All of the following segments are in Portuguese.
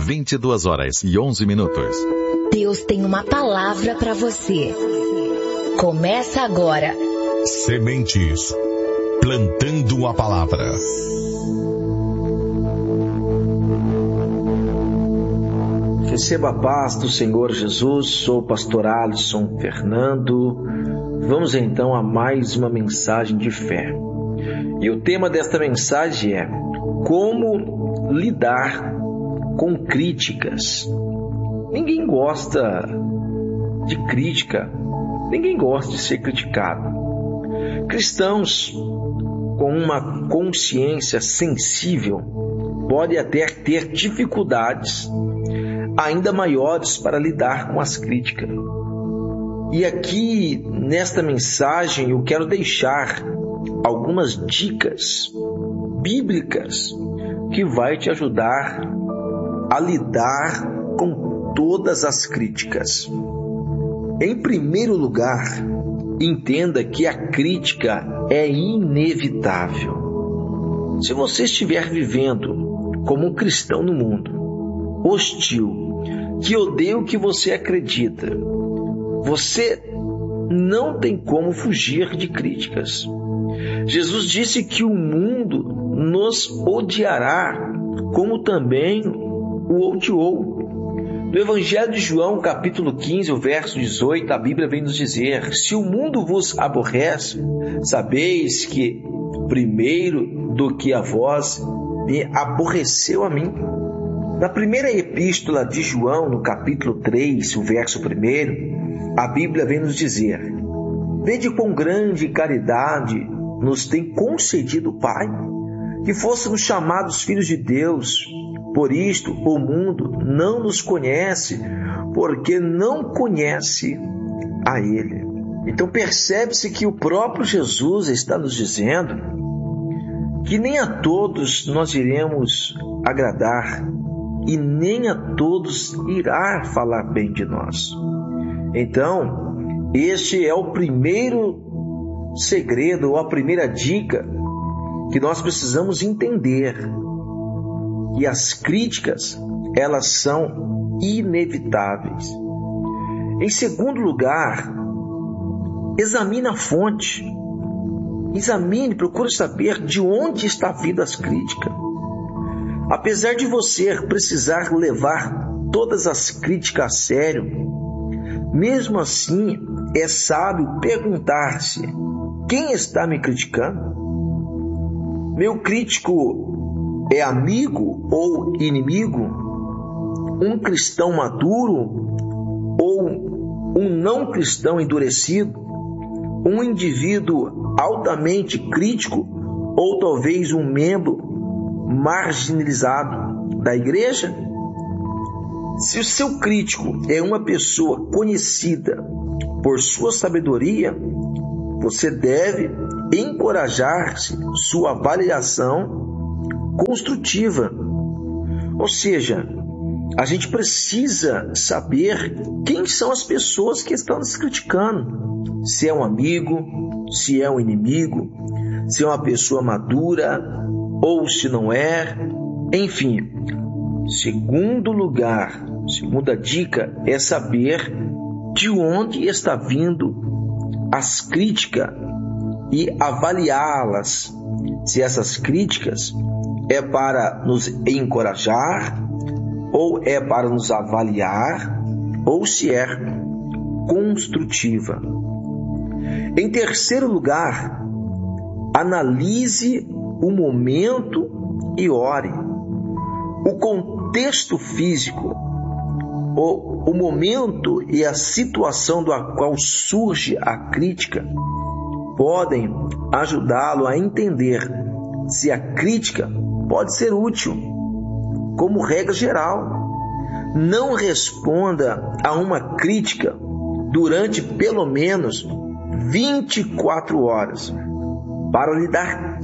22h11. Deus tem uma palavra para você. Começa agora. Sementes. Plantando a palavra. Receba a paz do Senhor Jesus. Sou o pastor Alisson Fernando. Vamos então a mais uma mensagem de fé. E o tema desta mensagem é: como lidar com críticas. Ninguém gosta de crítica. Ninguém gosta de ser criticado. Cristãos com uma consciência sensível podem até ter dificuldades ainda maiores para lidar com as críticas. E aqui, nesta mensagem, eu quero deixar algumas dicas bíblicas que vai te ajudar a lidar com todas as críticas. Em primeiro lugar, entenda que a crítica é inevitável. Se você estiver vivendo como um cristão no mundo, hostil, que odeia o que você acredita, você não tem como fugir de críticas. Jesus disse que o mundo nos odiará, como também o odiou. No Evangelho de João, capítulo 15, o verso 18, a Bíblia vem nos dizer: se o mundo vos aborrece, sabeis que primeiro do que a vós me aborreceu a mim. Na primeira epístola de João, no capítulo 3, o verso 1, a Bíblia vem nos dizer: vede quão grande caridade nos tem concedido o Pai, que fôssemos chamados filhos de Deus. Por isto, o mundo não nos conhece, porque não conhece a Ele. Então percebe-se que o próprio Jesus está nos dizendo que nem a todos nós iremos agradar e nem a todos irá falar bem de nós. Então, este é o primeiro segredo, ou a primeira dica que nós precisamos entender. E as críticas, elas são inevitáveis. Em segundo lugar, examine a fonte. Examine, procure saber de onde está vindo as críticas. Apesar de você precisar levar todas as críticas a sério, mesmo assim é sábio perguntar-se: quem está me criticando? Meu crítico é amigo ou inimigo? Um cristão maduro ou um não cristão endurecido? Um indivíduo altamente crítico ou talvez um membro marginalizado da igreja? Se o seu crítico é uma pessoa conhecida por sua sabedoria, você deve encorajar-se sua avaliação construtiva. Ou seja, a gente precisa saber quem são as pessoas que estão nos criticando. Se é um amigo, se é um inimigo, se é uma pessoa madura ou se não é. Enfim, segundo lugar, segunda dica é saber de onde está vindo as críticas e avaliá-las. Se essas críticas é para nos encorajar, ou é para nos avaliar, ou se é construtiva. Em terceiro lugar, analise o momento e ore. O contexto físico, o momento e a situação do qual surge a crítica podem ajudá-lo a entender se a crítica pode ser útil. Como regra geral, não responda a uma crítica durante pelo menos 24 horas para lhe dar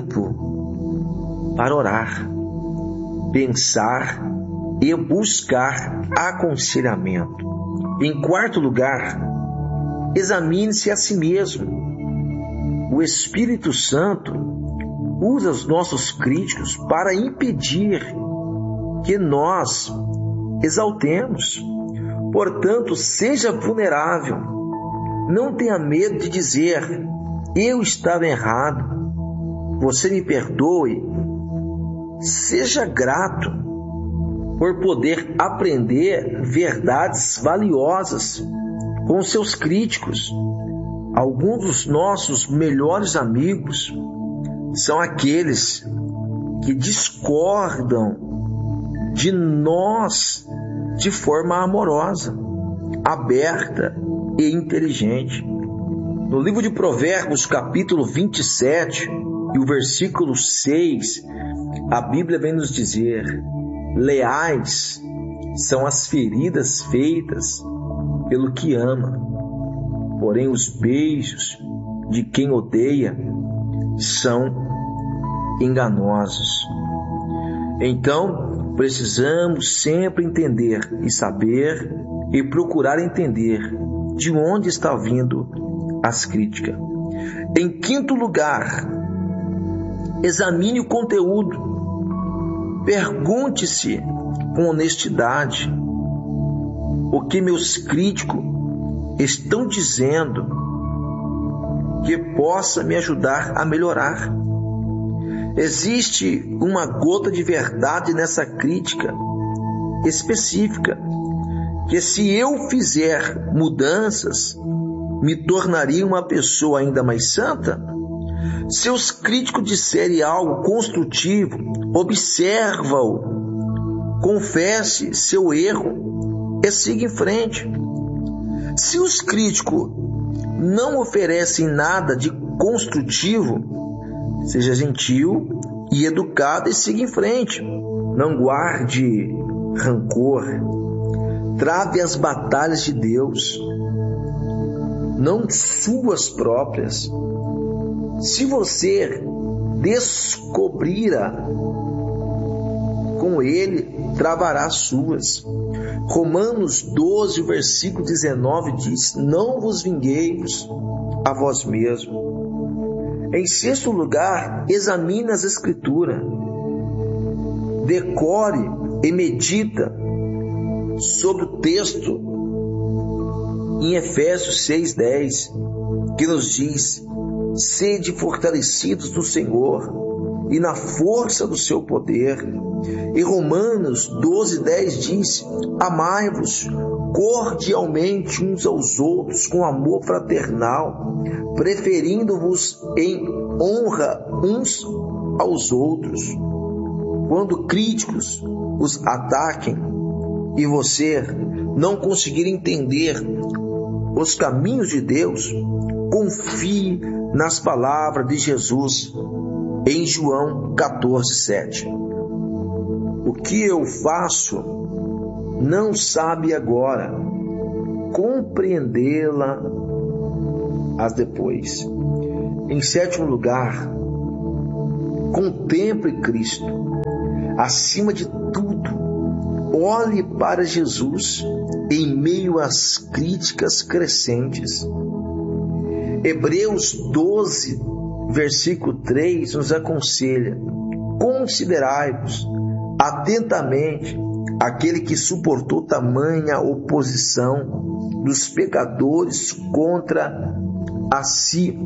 tempo para orar, pensar e buscar aconselhamento. Em quarto lugar, examine-se a si mesmo. O Espírito Santo usa os nossos críticos para impedir que nós exaltemos. Portanto, seja vulnerável. Não tenha medo de dizer: eu estava errado, você me perdoe. Seja grato por poder aprender verdades valiosas com seus críticos. Alguns dos nossos melhores amigos são aqueles que discordam de nós de forma amorosa, aberta e inteligente. No livro de Provérbios, capítulo 27, e o versículo 6, a Bíblia vem nos dizer: leais são as feridas feitas pelo que ama, porém os beijos de quem odeia são enganosos. Então, precisamos sempre entender e saber e procurar entender de onde está vindo as críticas. Em quinto lugar, examine o conteúdo. Pergunte-se com honestidade o que meus críticos estão dizendo que possa me ajudar a melhorar. Existe uma gota de verdade nessa crítica específica, que se eu fizer mudanças, me tornaria uma pessoa ainda mais santa? Se os críticos disserem algo construtivo, observa-o, confesse seu erro e siga em frente. Se os críticos não oferecem nada de construtivo, seja gentil e educado e siga em frente. Não guarde rancor. Trave as batalhas de Deus, não suas próprias. Se você descobrirá com ele, travará suas. Romanos 12, versículo 19 diz: não vos vingueis a vós mesmos. Em sexto lugar, examine as Escrituras. Decore e medita sobre o texto em Efésios 6:10, que nos diz: sede fortalecidos no Senhor e na força do seu poder. E Romanos 12:10 diz: amai-vos cordialmente uns aos outros com amor fraternal, preferindo-vos em honra uns aos outros. Quando críticos os ataquem e você não conseguir entender os caminhos de Deus, confie nas palavras de Jesus em João 14:7. O que eu faço não sabe agora, compreendê-la as depois. Em sétimo lugar, contemple Cristo. Acima de tudo, olhe para Jesus em meio às críticas crescentes. Hebreus 12, versículo 3 nos aconselha: considerai-vos atentamente aquele que suportou tamanha oposição dos pecadores contra a si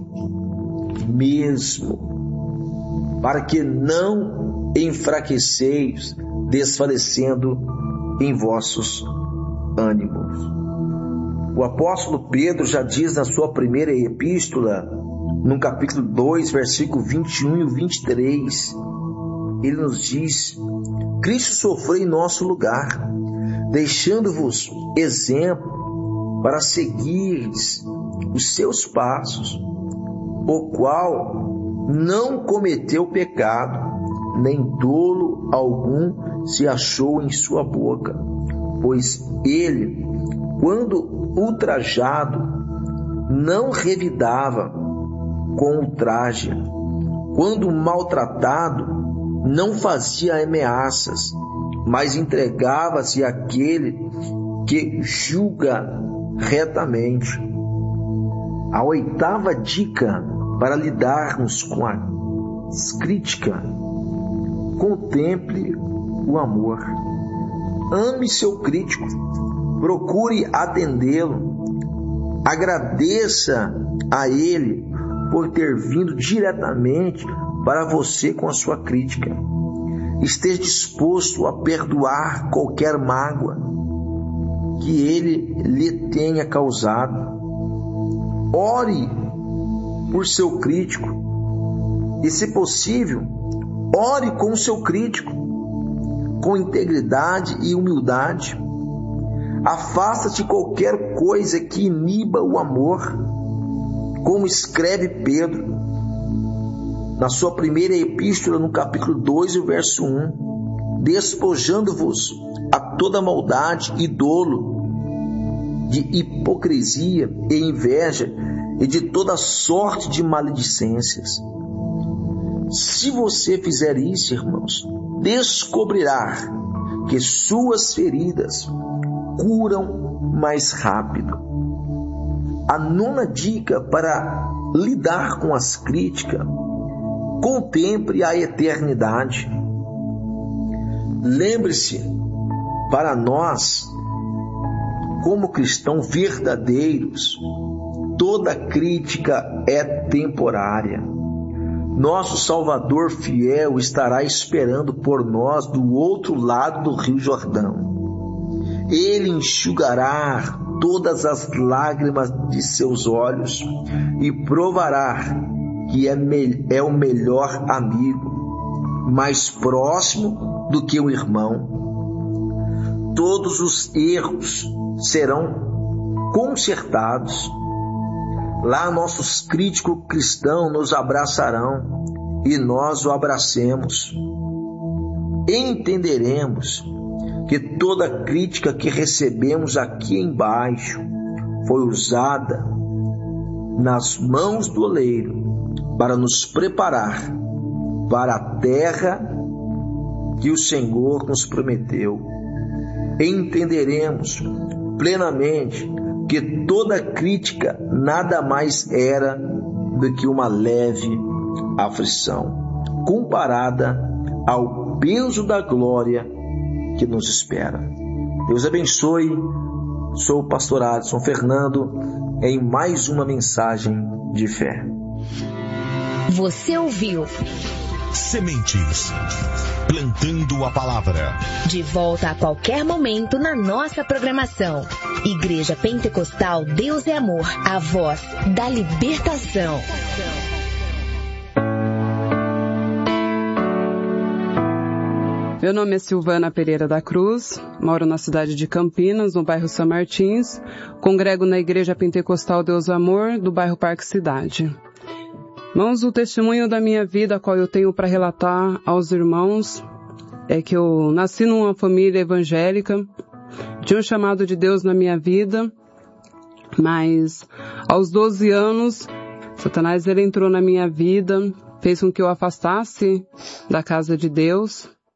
mesmo, para que não enfraqueceis, desfalecendo em vossos ânimos. O apóstolo Pedro já diz na sua primeira epístola, no capítulo 2, versículo 21 e 23, ele nos diz: Cristo sofreu em nosso lugar, deixando-vos exemplo para seguires os seus passos, o qual não cometeu pecado, nem dolo algum se achou em sua boca, pois ele, quando ultrajado, não revidava com ultraje, quando maltratado, não fazia ameaças, mas entregava-se àquele que julga retamente. A oitava dica para lidarmos com as críticas: contemple o amor. Ame seu crítico, procure atendê-lo, agradeça a ele por ter vindo diretamente para você com a sua crítica. Esteja disposto a perdoar qualquer mágoa que ele lhe tenha causado. Ore por seu crítico e, se possível, ore com o seu crítico com integridade e humildade. Afasta-te de qualquer coisa que iniba o amor, como escreve Pedro na sua primeira epístola, no capítulo 2, verso 1, despojando-vos a toda maldade e dolo, de hipocrisia e inveja e de toda sorte de maledicências. Se você fizer isso, irmãos, descobrirá que suas feridas curam mais rápido. A 9ª dica para lidar com as críticas: contemple a eternidade. Lembre-se, para nós, como cristãos verdadeiros, toda crítica é temporária. Nosso Salvador fiel estará esperando por nós do outro lado do Rio Jordão. Ele enxugará todas as lágrimas de seus olhos e provará que é o melhor amigo, mais próximo do que o irmão. Todos os erros serão consertados. Lá nossos críticos cristãos nos abraçarão e nós o abracemos. Entenderemos que toda crítica que recebemos aqui embaixo foi usada nas mãos do oleiro para nos preparar para a terra que o Senhor nos prometeu. Entenderemos plenamente que toda crítica nada mais era do que uma leve aflição, comparada ao peso da glória que nos espera. Deus abençoe. Sou o pastor Adson Fernando em mais uma mensagem de fé. Você ouviu Sementes, plantando a palavra. De volta a qualquer momento na nossa programação. Igreja Pentecostal Deus é Amor, a voz da libertação. Meu nome é Silvana Pereira da Cruz, moro na cidade de Campinas, no bairro São Martins, congrego na Igreja Pentecostal Deus é Amor, do bairro Parque Cidade. Irmãos, o testemunho da minha vida, qual eu tenho para relatar aos irmãos, é que eu nasci numa família evangélica, tinha um chamado de Deus na minha vida, mas aos 12 anos, Satanás ele entrou na minha vida, fez com que eu afastasse da casa de Deus.